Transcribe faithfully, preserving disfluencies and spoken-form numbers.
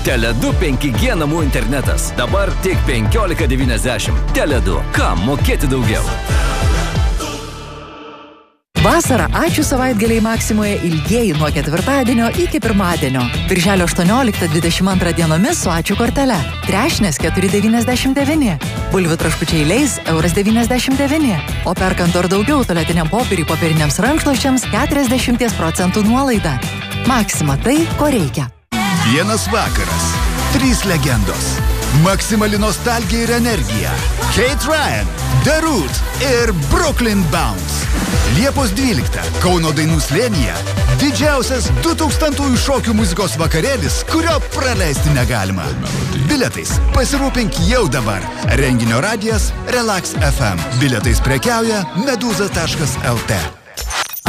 Tele du penki G namų internetas. Dabar tik penkiolika devyniasdešimt. Tele du. Kam mokėti daugiau? Vasarą ačiū savaitgaliai Maksimoje ilgieji nuo ketvirtadienio iki pirmadienio. Birželio aštuonioliktą dvidešimt antrą dienomis su ačiū kortele. Trešnės keturi devyniasdešimt devyni. Bulvių traškučiai leis euras devyniasdešimt devyni. O perkant ar daugiau tualetiniam popieriui popieriniams rankšluosčiams keturiasdešimt procentų nuolaida. Maksima tai, ko reikia. Vienas vakaras. Trys legendos. Maksimali nostalgija ir energija. Kate Ryan, The Root ir Brooklyn Bounce. Liepos dvyliktą Kauno dainų slėnyje didžiausias du tūkstantųjų šokių muzikos vakarėlis, kurio praleisti negalima. Biletais pasirūpink jau dabar. Renginio radijas Relax F M. Biletais prekiauja meduza taškas L T.